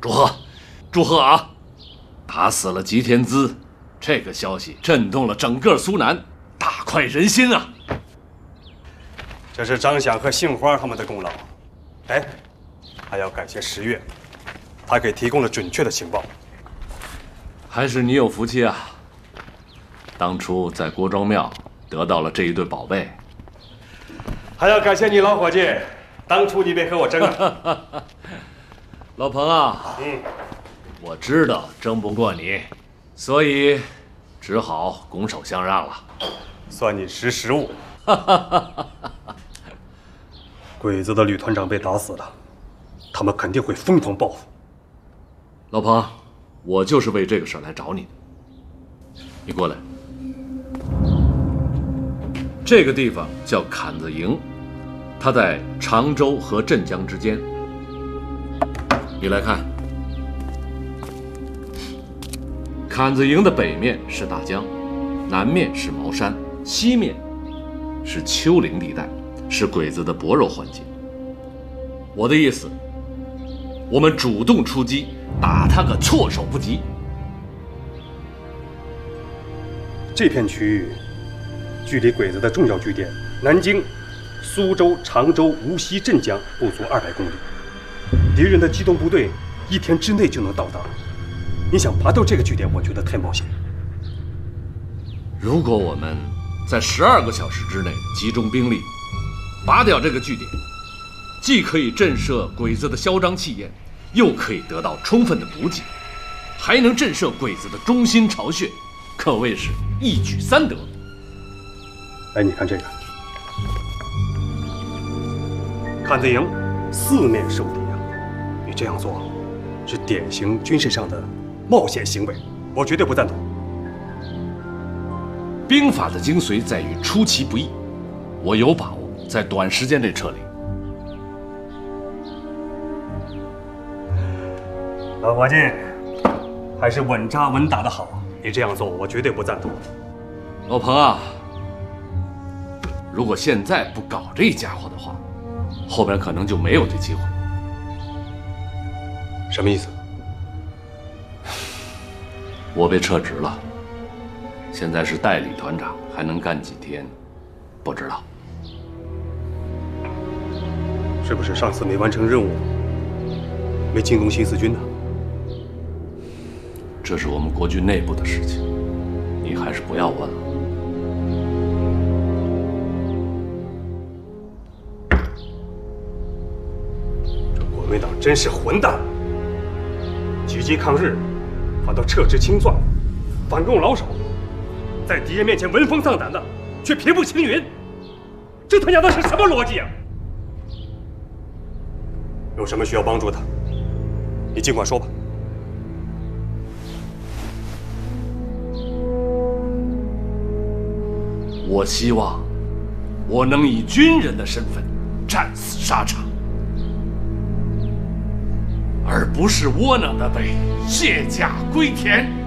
祝贺，祝贺啊！打死了吉田资，这个消息震动了整个苏南，大快人心啊！ 这是张想和杏花他们的功劳。哎，还要感谢石月，他给提供了准确的情报。 还是你有福气啊！当初在郭庄庙得到了这一对宝贝。 还要感谢你老伙计，当初你没和我争啊。 老彭啊，我知道争不过你，所以只好拱手相让了。 算你识时务。鬼子的吕团长被打死了，他们肯定会疯狂报复。 老彭，我就是为这个事儿来找你的。你过来。这个地方叫坎子营，它在常州和镇江之间。你来看，坎子营的北面是大江，南面是茅山，西面是丘陵地带，是鬼子的薄弱环节。我的意思，我们主动出击，打他个措手不及。 这片区域距离鬼子的重要据点南京、苏州、常州、无锡、镇江不足200公里，敌人的机动部队1天之内就能到达。你想拔掉这个据点，我觉得太冒险。 如果我们在12个小时之内集中兵力，拔掉这个据点，既可以震慑鬼子的嚣张气焰，又可以得到充分的补给，还能震慑鬼子的忠心巢穴，可谓是一举3得。 哎，你看这个，坎子营4面受敌啊！你这样做是典型军事上的冒险行为，我绝对不赞同。 兵法的精髓在于出其不意，我有把握在短时间内撤离。 老伙计，还是稳扎稳打的好。你这样做，我绝对不赞同。 老彭啊，如果现在不搞这家伙的话，后边可能就没有这机会。 什么意思？ 我被撤职了，现在是代理团长，还能干几天，不知道。 是不是上次没完成任务，没进攻新四军呢？ 这是我们国军内部的事情，你还是不要问了。 这国民党真是混蛋！积极抗日，反倒撤职清算，反共老手，在敌人面前闻风丧胆的，却平步青云，这他娘的是什么逻辑啊？有什么需要帮助的，你尽管说吧。 我希望我能以军人的身份战死沙场，而不是窝囊的被卸甲归田。